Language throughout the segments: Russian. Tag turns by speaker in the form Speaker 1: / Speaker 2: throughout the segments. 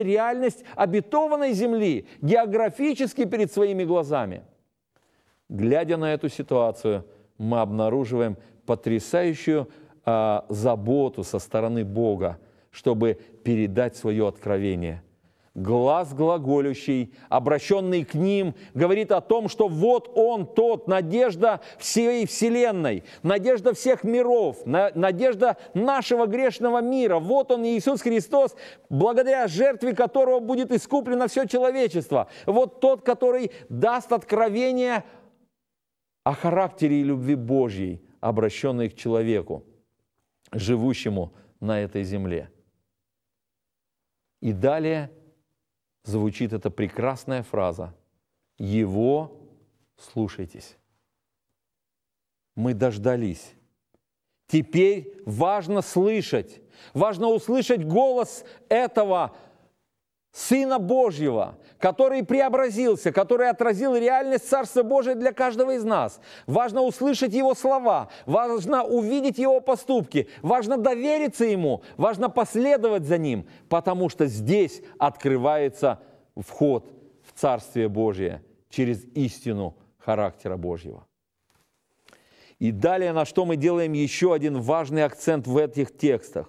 Speaker 1: реальность обетованной земли географически перед своими глазами. Глядя на эту ситуацию, мы обнаруживаем потрясающую заботу со стороны Бога, чтобы передать свое откровение. Глаз глаголющий, обращенный к ним, говорит о том, что вот Он тот, надежда всей вселенной, надежда всех миров, надежда нашего грешного мира. Вот Он, Иисус Христос, благодаря жертве которого будет искуплено все человечество. Вот тот, который даст откровение о характере и любви Божьей, обращенной к человеку, живущему на этой земле. И далее звучит эта прекрасная фраза: «Его слушайтесь». Мы дождались. Теперь важно слышать, важно услышать голос этого Сына Божьего, который преобразился, который отразил реальность Царства Божия для каждого из нас. Важно услышать Его слова, важно увидеть Его поступки, важно довериться Ему, важно последовать за Ним, потому что здесь открывается вход в Царствие Божие через истину характера Божьего. И далее, на что мы делаем еще один важный акцент в этих текстах.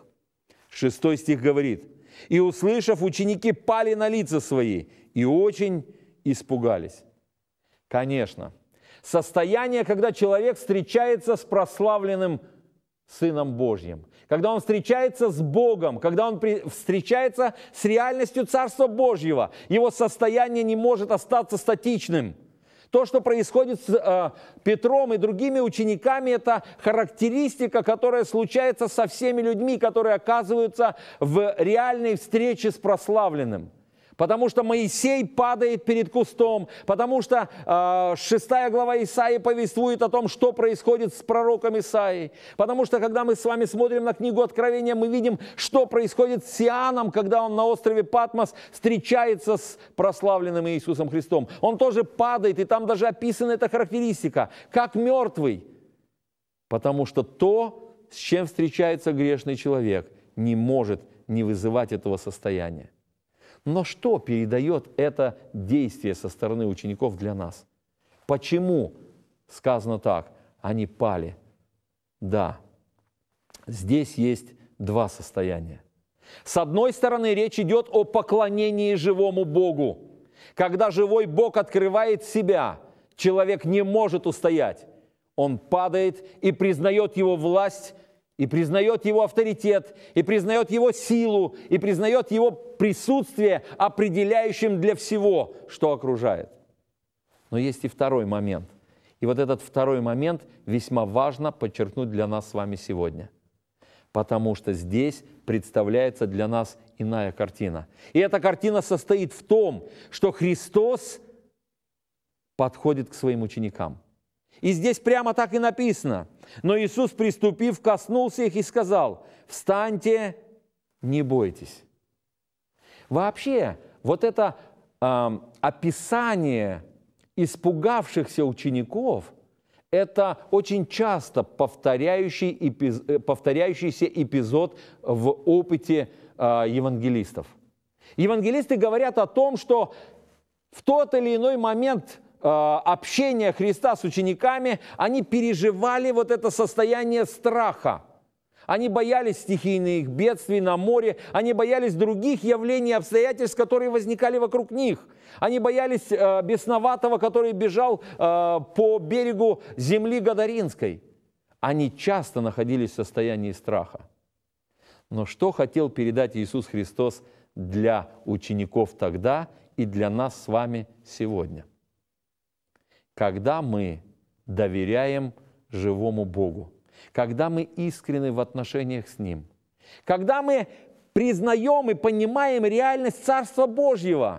Speaker 1: 6 стих говорит: «И, услышав, ученики пали на лица свои и очень испугались». Конечно, состояние, когда человек встречается с прославленным Сыном Божьим, когда он встречается с Богом, когда он встречается с реальностью Царства Божьего, его состояние не может остаться статичным. То, что происходит с Петром и другими учениками, это характеристика, которая случается со всеми людьми, которые оказываются в реальной встрече с прославленным. Потому что Моисей падает перед кустом, потому что 6 глава Исаии повествует о том, что происходит с пророком Исаией. Потому что, когда мы с вами смотрим на книгу Откровения, мы видим, что происходит с Иоанном, когда он на острове Патмос встречается с прославленным Иисусом Христом. Он тоже падает, и там даже описана эта характеристика, как мертвый. Потому что то, с чем встречается грешный человек, не может не вызывать этого состояния. Но что передает это действие со стороны учеников для нас? Почему сказано так? Они пали. Да, здесь есть два состояния. С одной стороны, речь идет о поклонении живому Богу. Когда живой Бог открывает себя, человек не может устоять. Он падает и признает Его власть, и признает Его авторитет, и признает Его силу, и признает Его присутствие, определяющим для всего, что окружает. Но есть и второй момент. И вот этот второй момент весьма важно подчеркнуть для нас с вами сегодня. Потому что здесь представляется для нас иная картина. И эта картина состоит в том, что Христос подходит к своим ученикам. И здесь прямо так и написано. Но Иисус, приступив, коснулся их и сказал: «Встаньте, не бойтесь». Вообще, вот это описание испугавшихся учеников – это очень часто повторяющийся эпизод в опыте евангелистов. Евангелисты говорят о том, что в тот или иной момент общения Христа с учениками, они переживали вот это состояние страха. Они боялись стихийных бедствий на море, они боялись других явлений и обстоятельств, которые возникали вокруг них. Они боялись бесноватого, который бежал по берегу земли Гадаринской. Они часто находились в состоянии страха. Но что хотел передать Иисус Христос для учеников тогда и для нас с вами сегодня? Когда мы доверяем живому Богу, когда мы искренны в отношениях с Ним, когда мы признаем и понимаем реальность Царства Божьего,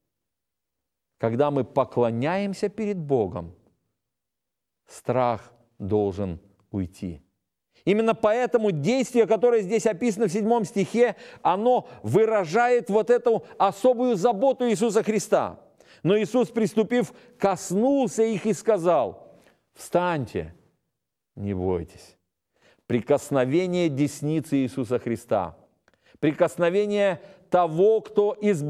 Speaker 1: когда мы поклоняемся перед Богом, страх должен уйти. Именно поэтому действие, которое здесь описано в 7 стихе, оно выражает вот эту особую заботу Иисуса Христа. Но Иисус, приступив, коснулся их и сказал: «Встаньте, не бойтесь». Прикосновение десницы Иисуса Христа, прикосновение того, кто избавил